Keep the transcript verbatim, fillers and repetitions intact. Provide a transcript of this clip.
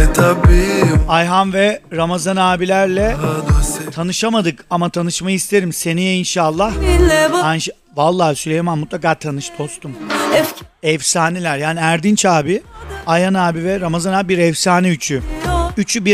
Ayhan ve Ramazan abilerle tanışamadık ama tanışmayı isterim seneye inşallah. Anş- Vallahi Süleyman mutlaka tanış dostum. Efsaneler yani Erdinç abi, Ayhan abi ve Ramazan abi bir efsane üçü. Üçü bir